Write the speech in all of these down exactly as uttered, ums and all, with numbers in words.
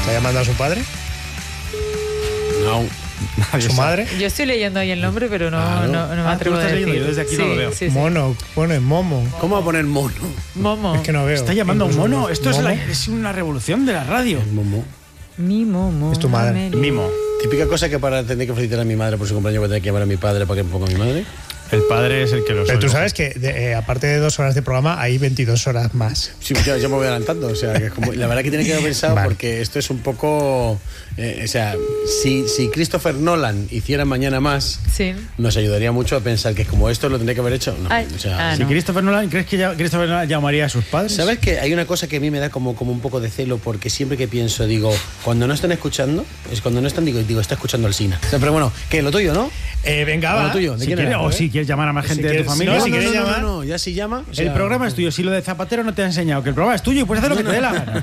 ¿Está llamando a su padre? No. ¿A su madre? Yo estoy leyendo ahí el nombre, pero no, Claro. no, no me Ah, atrevo tú a lo estás decir. leyendo, yo desde aquí sí, no lo veo. Sí, sí. Mono, pone Momo. ¿Cómo va a poner mono? Momo. Es que no veo. Está llamando a un mono. Esto es, ¿Momo? la- es una revolución de la radio. Momo. Mi momo. Es tu madre. Mimo. Típica cosa que para tener que felicitar a mi madre por su cumpleaños voy a tener que llamar a mi padre para que me ponga a mi madre. El padre es el que lo Pero tú suele. sabes que de- eh, aparte de dos horas de programa hay veintidós horas más. Sí, ya, ya me voy adelantando. O sea, que es como, la verdad que tiene que haber pensado Vale. porque esto es un poco. Eh, o sea, si, si Christopher Nolan hiciera mañana más, Sí. nos ayudaría mucho a pensar que es como esto lo tendría que haber hecho. No, Ay, o sea, ah, Si no. Christopher Nolan, ¿crees que ya, Christopher Nolan llamaría a sus padres? ¿Sabes que hay una cosa que a mí me da como, como un poco de celo? Porque siempre que pienso, digo, cuando no están escuchando, es cuando no están, digo, digo está escuchando al Sina. O sea, pero bueno, ¿qué? ¿Lo tuyo, no? Eh, venga, ¿Lo va. tuyo? ¿De Si quién quieres, era? o ¿Eh? si quieres llamar a más Si gente de quieres- tu familia. no, No, si no, quieres no, no, llamar- no, no, ya si llama. o sea, El programa es tuyo. Si lo de Zapatero no te ha enseñado que el programa es tuyo y puedes hacer lo que te dé la gana.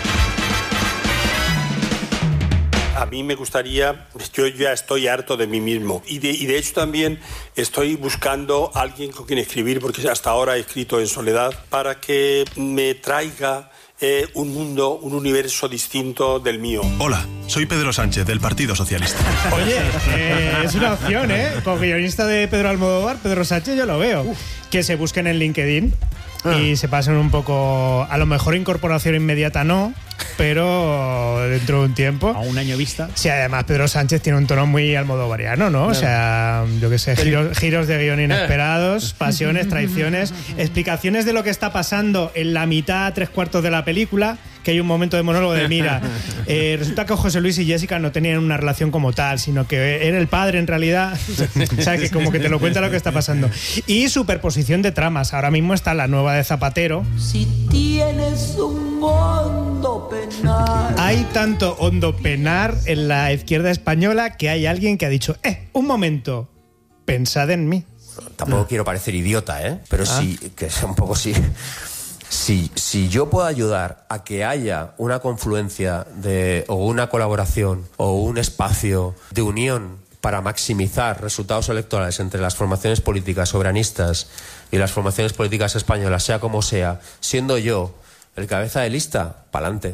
A mí me gustaría, yo ya estoy harto de mí mismo y de, y de hecho también estoy buscando a alguien con quien escribir, porque hasta ahora he escrito en soledad, para que me traiga eh, un mundo, un universo distinto del mío. Hola, soy Pedro Sánchez, del Partido Socialista. Oye, eh, es una opción, ¿eh? Como guionista de Pedro Almodóvar, Pedro Sánchez, yo lo veo. Que se busquen en LinkedIn y se pasen un poco. A lo mejor incorporación inmediata no, pero dentro de un tiempo. A un año vista. Sí, además Pedro Sánchez tiene un tono muy almodovariano, ¿no? O sea, yo qué sé, giros, giros de guión inesperados, pasiones, traiciones, explicaciones de lo que está pasando en la mitad, tres cuartos de la película, que hay un momento de monólogo de mira, eh, resulta que José Luis y Jessica no tenían una relación como tal, sino que era el padre en realidad, o sea, que como que te lo cuenta lo que está pasando. Y superposición de tramas, ahora mismo está la nueva de Zapatero. Si tienes un hondo penar. Hay tanto hondo penar en la izquierda española que hay alguien que ha dicho, eh, un momento, pensad en mí. Tampoco quiero parecer idiota, ¿eh? Pero sí, que es un poco sí. Si, si yo puedo ayudar a que haya una confluencia de, o una colaboración o un espacio de unión para maximizar resultados electorales entre las formaciones políticas soberanistas y las formaciones políticas españolas, sea como sea, siendo yo el cabeza de lista, pa'lante.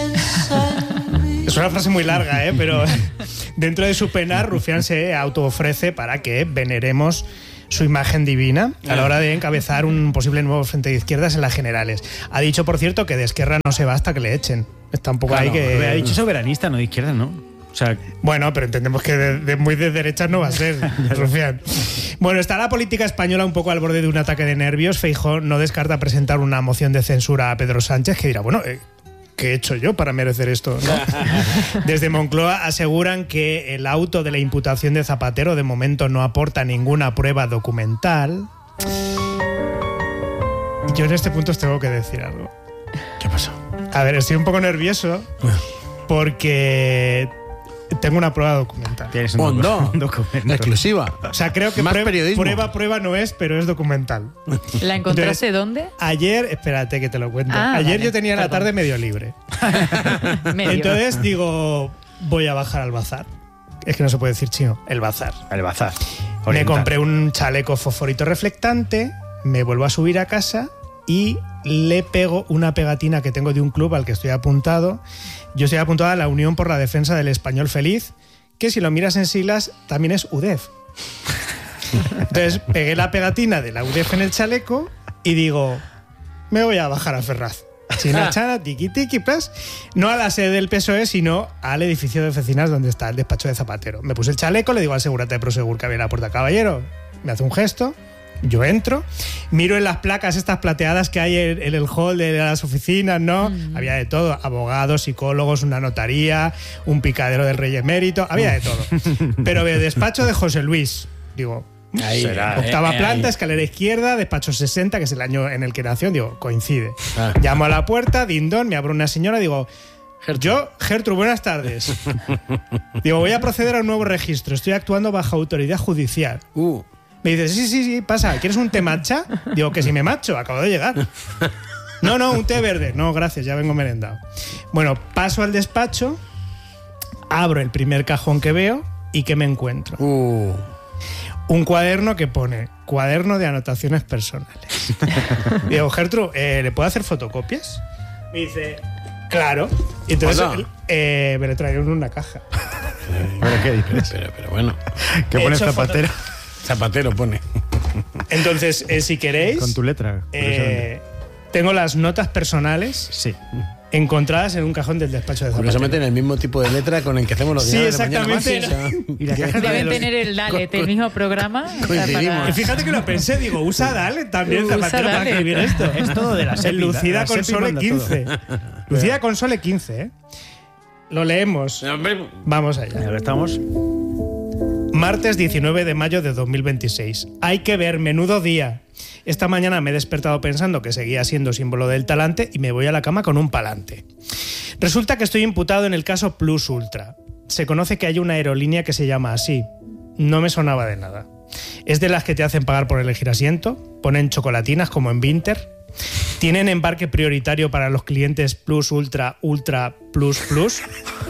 Es una frase muy larga, ¿eh? Pero dentro de su penar, Rufián se autoofrece para que veneremos su imagen divina a la hora de encabezar un posible nuevo frente de izquierdas en las generales. Ha dicho, por cierto, que de Esquerra no se va hasta que le echen. Está un poco Claro, ahí que... ha dicho soberanista, no de izquierda, ¿no? O sea, Bueno, pero entendemos que de, de muy de derechas no va a ser, Rufián. Bueno, está la política española un poco al borde de un ataque de nervios. Feijóo no descarta presentar una moción de censura a Pedro Sánchez, que dirá, bueno, eh, ¿qué he hecho yo para merecer esto? ¿no? Desde Moncloa aseguran que el auto de la imputación de Zapatero de momento no aporta ninguna prueba documental. Yo en este punto os tengo que decir algo. ¿qué pasó? A ver, estoy un poco nervioso porque tengo una prueba documental. Tienes un, Hondo. docu- un documento. Exclusiva. O sea, creo que Más prueba, periodismo. prueba, prueba no es, pero es documental. ¿La encontraste dónde? Ayer, espérate que te lo cuento. Ah, Ayer vale, yo tenía la perdón. tarde medio libre. Medio. Entonces digo, voy a bajar al bazar. Es que no se puede decir chino, el bazar. El bazar. Me Oriental. compré un chaleco fosforito reflectante, me vuelvo a subir a casa y le pego una pegatina que tengo de un club al que estoy apuntado. Yo estoy apuntado a la Unión por la Defensa del Español Feliz, que si lo miras en siglas también es U D E F. Entonces pegué la pegatina de la U D E F en el chaleco y digo, me voy a bajar a Ferraz. China, chana, tiki, tiki, plus. No a la sede del P S O E, sino al edificio de oficinas donde está el despacho de Zapatero. Me puse el chaleco, le digo al segurata de Prosegur que había en la puerta, caballero, me hace un gesto, yo entro, miro en las placas estas plateadas que hay en, en el hall de las oficinas, ¿no? Mm. Había de todo, abogados, psicólogos, una notaría, un picadero del rey emérito, había de todo. Pero veo despacho de José Luis, digo... Ahí, Será, Octava eh, planta, ahí. escalera izquierda, despacho sesenta, que es el año en el que nació. Digo, coincide. Ah. Llamo a la puerta, dindón, me abre una señora, digo, yo, Gertrude, buenas tardes. Digo, voy a proceder a un nuevo registro, estoy actuando bajo autoridad judicial. Uh. Me dice, sí, sí, sí, pasa, ¿quieres un té matcha? Digo, que si me macho, acabo de llegar. No, no, un té verde. No, gracias, ya vengo merendado. Bueno, paso al despacho, abro el primer cajón que veo y ¿qué me encuentro? Uh. Un cuaderno que pone cuaderno de anotaciones personales. Digo, Gertrude, ¿eh, ¿le puedo hacer fotocopias? Me dice, Claro. Y entonces Hola. eh, me lo trajeron en una caja. ¿Pero qué dices? Pero, pero bueno. ¿Qué He pone hecho zapatero? Zapatero pone. Entonces, eh, si queréis, Con tu letra. eh, tengo las notas personales Sí. encontradas en un cajón del despacho de Zapatero. Curiosamente en el mismo tipo de letra con el que hacemos los Sí, diarios de mañana más. exactamente. O sea, Y la caja de Deben los- tener el Dalet, el mismo programa. o sea, Coincidimos. para- Y fíjate que lo pensé, digo, usa Dale también Usa Zapatero para Dale. escribir esto. Es todo de la El Sepi, Lucida la con Sepi Sole manda quince. Lucida con Sole quince, ¿eh? Lo leemos. Hombre, Vamos A allá. ver, estamos. Martes diecinueve de mayo de dos mil veintiséis. Hay que ver, menudo día. Esta mañana me he despertado pensando que seguía siendo símbolo del talante y me voy a la cama con un palante. Resulta que estoy imputado en el caso Plus Ultra. Se conoce que hay una aerolínea que se llama así. No me sonaba de nada. Es de las que te hacen pagar por elegir asiento, ponen chocolatinas como en Vinter, tienen embarque prioritario para los clientes Plus Ultra, Ultra, Plus, Plus.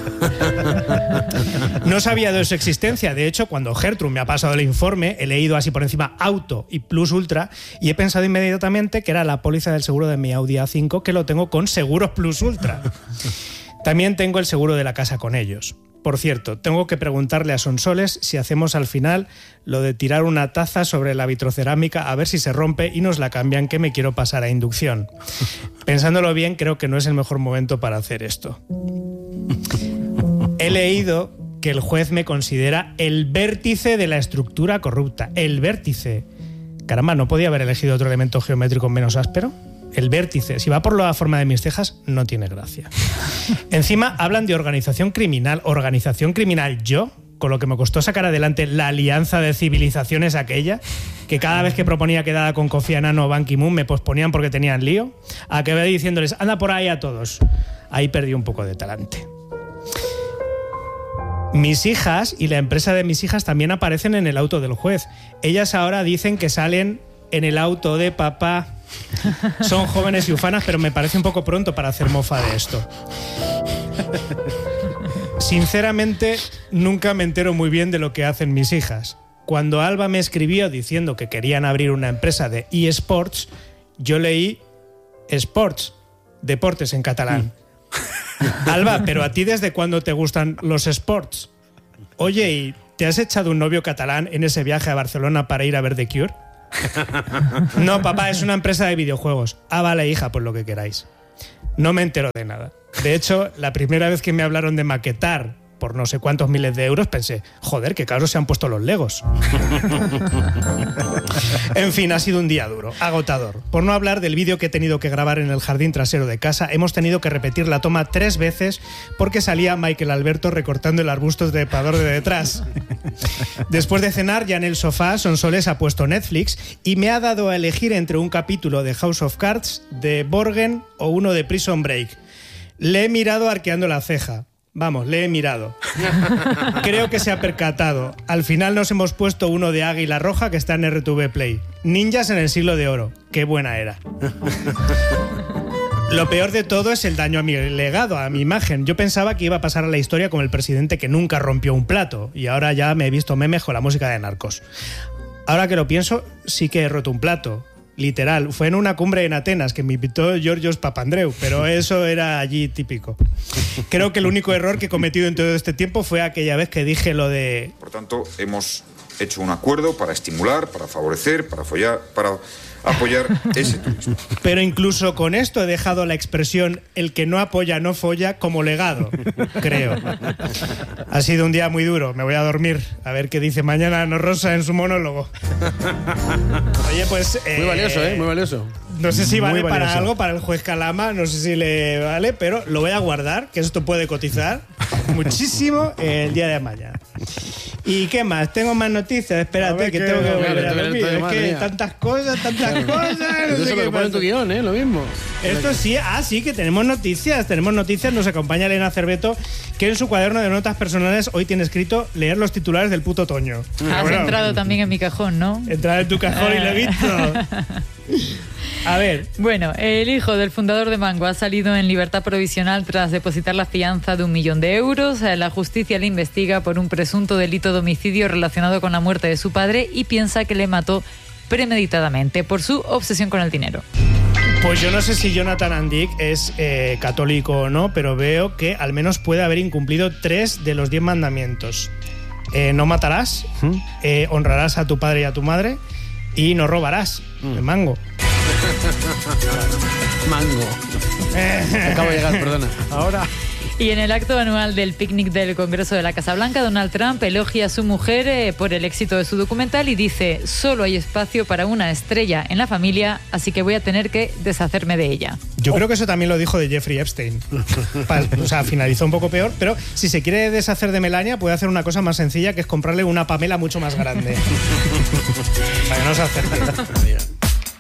No sabía de su existencia. De hecho, cuando Gertrude me ha pasado el informe, he leído así por encima Auto y Plus Ultra y he pensado inmediatamente que era la póliza del seguro de mi Audi A cinco, que lo tengo con Seguros Plus Ultra. También tengo el seguro de la casa con ellos. Por cierto, tengo que preguntarle a Sonsoles si hacemos al final lo de tirar una taza sobre la vitrocerámica a ver si se rompe y nos la cambian, que me quiero pasar a inducción. Pensándolo bien, creo que no es el mejor momento para hacer esto. He leído que el juez me considera el vértice de la estructura corrupta. El vértice. Caramba, ¿no podía haber elegido otro elemento geométrico menos áspero? El vértice, si va por la forma de mis cejas, no tiene gracia. Encima hablan de organización criminal. ¿Organización criminal yo? Con lo que me costó sacar adelante la alianza de civilizaciones aquella, que cada vez que proponía quedada con Kofi Annan o Ban Ki-moon me posponían porque tenían lío. Acabé diciéndoles, anda por ahí a todos. Ahí perdí un poco de talante. Mis hijas y la empresa de mis hijas también aparecen en el auto del juez. Ellas ahora dicen que salen en el auto de papá. Son jóvenes y ufanas, pero me parece un poco pronto para hacer mofa de esto. Sinceramente, nunca me entero muy bien de lo que hacen mis hijas. Cuando Alba me escribió diciendo que querían abrir una empresa de eSports, yo leí Sports, deportes en catalán. Alba, pero ¿a ti desde cuándo te gustan los sports? Oye, ¿y te has echado un novio catalán en ese viaje a Barcelona para ir a ver The Cure? No, papá, es una empresa de videojuegos. Ah, vale, hija, pues lo que queráis. No me entero de nada. De hecho, la primera vez que me hablaron de maquetar por no sé cuántos miles de euros, pensé, joder, qué caros se han puesto los legos. En fin, ha sido un día duro, agotador. Por no hablar del vídeo que he tenido que grabar en el jardín trasero de casa, hemos tenido que repetir la toma tres veces porque salía Michael Alberto recortando el arbusto trepador de detrás. Después de cenar, ya en el sofá, Sonsoles ha puesto Netflix y me ha dado a elegir entre un capítulo de House of Cards, de Borgen o uno de Prison Break. Le he mirado arqueando la ceja. Vamos, le he mirado. Creo que se ha percatado. Al final nos hemos puesto uno de Águila Roja que está en R T V Play. Ninjas en el siglo de oro. Qué buena era. Lo peor de todo es el daño a mi legado, a mi imagen. Yo pensaba que iba a pasar a la historia como el presidente que nunca rompió un plato. Y ahora ya me he visto memes con la música de Narcos. Ahora que lo pienso, sí que he roto un plato. Literal, fue en una cumbre en Atenas que me invitó Georgios Papandreou, pero eso era allí típico. Creo que el único error que he cometido en todo este tiempo fue aquella vez que dije lo de... Por tanto, hemos hecho un acuerdo para estimular, para favorecer, para, follar, para apoyar ese turismo. Pero incluso con esto he dejado la expresión el que no apoya no folla como legado, creo. Ha sido un día muy duro, me voy a dormir a ver qué dice mañana Ana Rosa en su monólogo. Oye, pues... Eh, muy valioso, ¿eh? Muy valioso. No sé si vale Muy para valioso. algo, para el juez Calama, no sé si le vale, pero lo voy a guardar, que esto puede cotizar muchísimo el día de mañana. ¿Y qué más? Tengo más noticias, espérate, ver, que ¿qué? tengo que Claro, volver a esto- dormir. esto- Es madre que mía. tantas cosas, tantas cosas, no Eso sé es lo qué que pone en tu pasa. guión, ¿eh? Lo mismo. Esto sí, ah, sí, que tenemos noticias, tenemos noticias, nos acompaña Elena Cerveto, que en su cuaderno de notas personales hoy tiene escrito leer los titulares del puto otoño. Has Bueno, entrado también en mi cajón, ¿no? entrar en tu cajón y lo he visto. A ver, Bueno, el hijo del fundador de Mango ha salido en libertad provisional tras depositar la fianza de un millón de euros. La justicia le investiga por un presunto delito de homicidio relacionado con la muerte de su padre y piensa que le mató premeditadamente por su obsesión con el dinero. Pues yo no sé si Jonathan Andic es eh, católico o no, pero veo que al menos puede haber incumplido tres de los diez mandamientos. Eh, no matarás, ¿Mm? eh, honrarás a tu padre y a tu madre y no robarás. Mm. El mango. Mango. Acabo de llegar, perdona. Ahora... Y en el acto anual del picnic del Congreso de la Casa Blanca, Donald Trump elogia a su mujer eh, por el éxito de su documental y dice: solo hay espacio para una estrella en la familia, así que voy a tener que deshacerme de ella. Yo oh. creo que eso también lo dijo de Jeffrey Epstein. O sea, finalizó un poco peor, pero si se quiere deshacer de Melania, puede hacer una cosa más sencilla, que es comprarle una Pamela mucho más grande. Para que no se acerque.